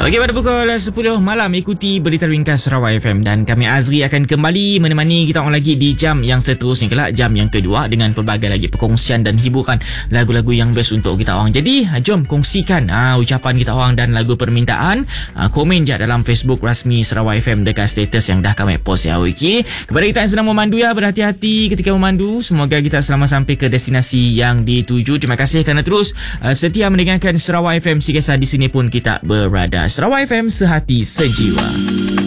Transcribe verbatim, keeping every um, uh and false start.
Okey, pada pukul sepuluh malam ikuti Berita Ringkas Sarawak F M dan kami Azri akan kembali menemani kita orang lagi di jam yang seterusnya kelak, jam yang kedua dengan pelbagai lagi perkongsian dan hiburan lagu-lagu yang best untuk kita orang. Jadi jom kongsikan aa, ucapan kita orang dan lagu permintaan. Aa, komen je dalam Facebook rasmi Sarawak F M dekat status yang dah kami post ya. Okey, kepada kita yang sedang memandu ya, berhati-hati ketika memandu. Semoga kita selamat sampai ke destinasi yang dituju. Terima kasih kerana terus aa, setia mendengarkan Sarawak F M. Sikisah di sini pun kita berada. Sarawak F M, sehati sejiwa.